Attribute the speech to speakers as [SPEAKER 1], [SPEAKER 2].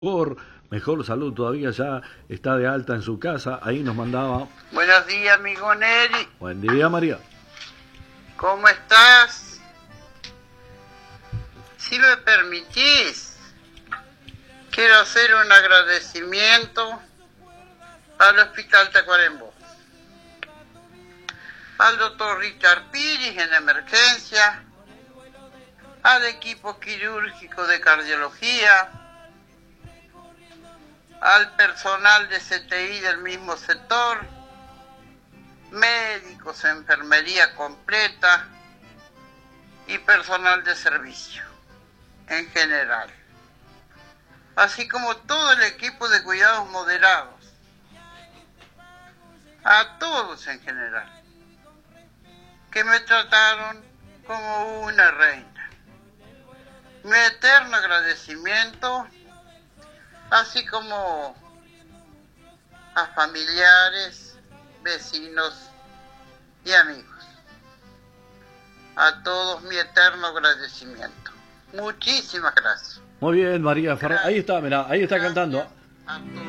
[SPEAKER 1] Por mejor salud todavía, ya está de alta en su casa. Ahí nos mandaba.
[SPEAKER 2] Buenos días, amigo Neri.
[SPEAKER 1] Buen día, María.
[SPEAKER 2] ¿Cómo estás? Si me permitís, quiero hacer un agradecimiento al Hospital Tacuarembó, al doctor Richard Piris en emergencia, al equipo quirúrgico de cardiología, al personal de CTI del mismo sector, médicos, enfermería completa y personal de servicio en general, así como todo el equipo de cuidados moderados, a todos en general, que me trataron como una reina. Mi eterno agradecimiento, así como a familiares, vecinos y amigos. A todos mi eterno agradecimiento. Muchísimas gracias.
[SPEAKER 1] Muy bien, María.
[SPEAKER 2] Gracias.
[SPEAKER 1] Ahí está, mirá, ahí está
[SPEAKER 2] Gracias
[SPEAKER 1] cantando.
[SPEAKER 2] a todos.